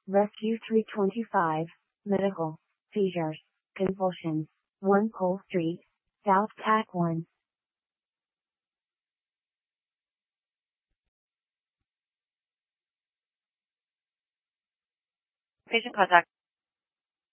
Rescue 325, medical, seizures, convulsions, 1 Pole Street, South TAC 1. Patient contact.